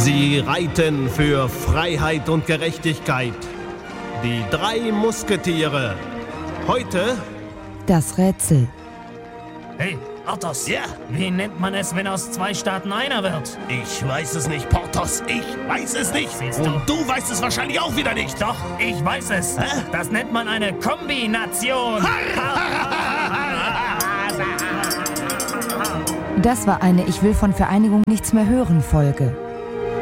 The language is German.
Sie reiten für Freiheit und Gerechtigkeit. Die 3 Musketiere. Heute das Rätsel. Hey, Athos. Ja? Wie nennt man es, wenn aus 2 Staaten einer wird? Ich weiß es nicht, Porthos. Ich weiß es nicht. Siehst du? Und du weißt es wahrscheinlich auch wieder nicht. Doch, ich weiß es. Hä? Das nennt man eine Kombination. Das war eine Ich will von Vereinigung nichts mehr hören Folge.